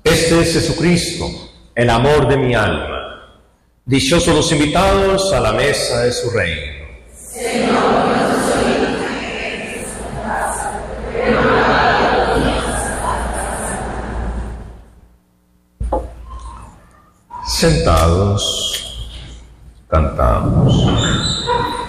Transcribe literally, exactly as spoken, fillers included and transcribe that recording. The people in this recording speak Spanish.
Este es Jesucristo, el amor de mi alma. Dichosos los invitados a la mesa de su reino. Señor, no soy digna que entres en tu casa, pero una palabra mía bastará. Sentados, cantamos.